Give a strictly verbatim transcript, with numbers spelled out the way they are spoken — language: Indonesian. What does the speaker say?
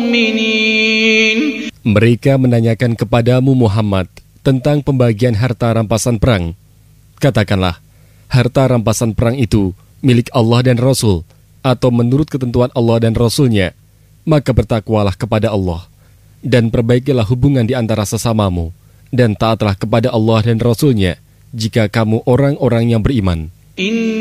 Mereka menanyakan kepadamu Muhammad tentang pembagian harta rampasan perang. Katakanlah, harta rampasan perang itu milik Allah dan Rasul, atau menurut ketentuan Allah dan Rasul-Nya, maka bertakwalah kepada Allah, dan perbaikilah hubungan di antara sesamamu, dan taatlah kepada Allah dan Rasul-Nya, jika kamu orang-orang yang beriman.